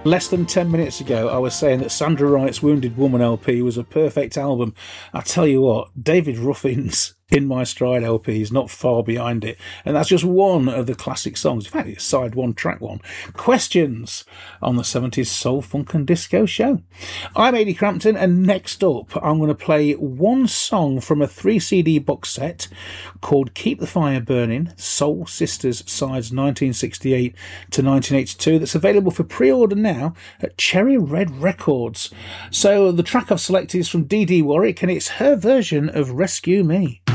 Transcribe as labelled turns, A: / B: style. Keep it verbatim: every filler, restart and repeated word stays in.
A: Less than ten minutes ago, I was saying that Sandra Wright's Wounded Woman L P was a perfect album. I tell you what, David Ruffin's In My Stride L P is not far behind it, and that's just one of the classic songs. In fact, it's side one, track one. Questions on the seventies Soul, Funk and Disco show. I'm Ady Crampton, and next up, I'm going to play one song from a three C D box set called Keep the Fire Burning, Soul Sisters Sides nineteen sixty-eight to nineteen eighty-two, that's available for pre-order now at Cherry Red Records. So the track I've selected is from Dee Dee Warwick, and it's her version of Rescue Me.